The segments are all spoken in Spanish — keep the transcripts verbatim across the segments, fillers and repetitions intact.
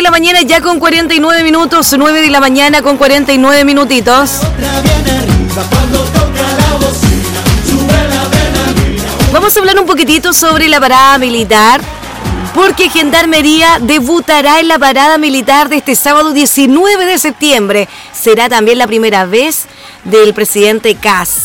la mañana ya con cuarenta y nueve minutos, nueve de la mañana con cuarenta y nueve minutitos. Vamos a hablar un poquitito sobre la parada militar, porque Gendarmería debutará en la parada militar de este sábado diecinueve de septiembre. Será también la primera vez del presidente Kast.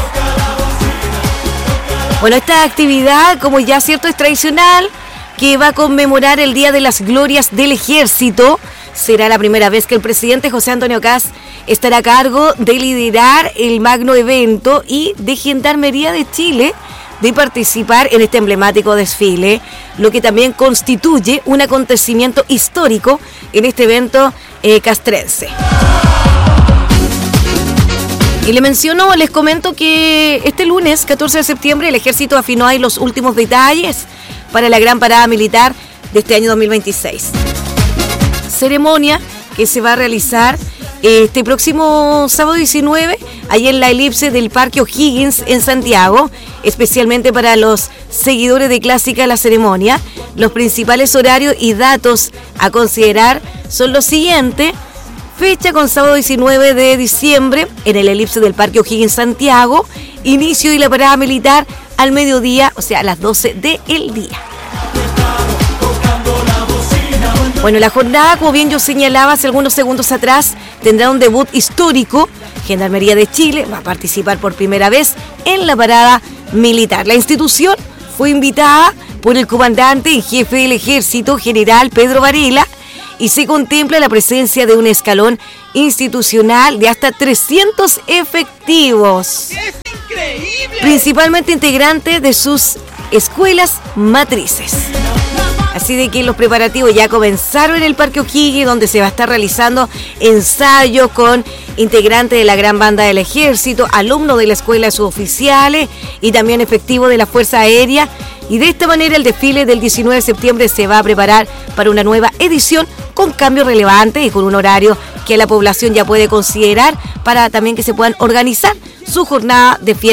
Bueno, esta actividad, como ya cierto, es tradicional, que va a conmemorar el Día de las Glorias del Ejército. Será la primera vez que el presidente José Antonio Kast estará a cargo de liderar el magno evento y de Gendarmería de Chile de participar en este emblemático desfile, lo que también constituye un acontecimiento histórico en este evento eh, castrense. Y le menciono, les comento que este lunes, catorce de septiembre, el Ejército afinó ahí los últimos detalles para la gran parada militar de este año dos mil veintiséis. Ceremonia que se va a realizar este próximo sábado diecinueve, ahí en la elipse del Parque O'Higgins en Santiago, especialmente para los seguidores de Clásica la Ceremonia. Los principales horarios y datos a considerar son los siguientes. Fecha con sábado diecinueve de diciembre en el elipse del Parque O'Higgins Santiago. Inicio de la parada militar al mediodía, o sea, a las doce del día. Bueno, la jornada, como bien yo señalaba hace algunos segundos atrás, tendrá un debut histórico. Gendarmería de Chile va a participar por primera vez en la parada militar. La institución fue invitada por el comandante en jefe del Ejército, general Pedro Varela, y se contempla la presencia de un escalón institucional de hasta trescientos efectivos. ¡Es increíble! Principalmente integrantes de sus escuelas matrices. Así de que los preparativos ya comenzaron en el Parque O'Higgins, donde se va a estar realizando ensayos con integrantes de la gran banda del Ejército, alumnos de la Escuela de Suboficiales y también efectivos de la Fuerza Aérea. Y de esta manera el desfile del diecinueve de septiembre se va a preparar para una nueva edición con cambios relevantes y con un horario que la población ya puede considerar para también que se puedan organizar su jornada de fiesta.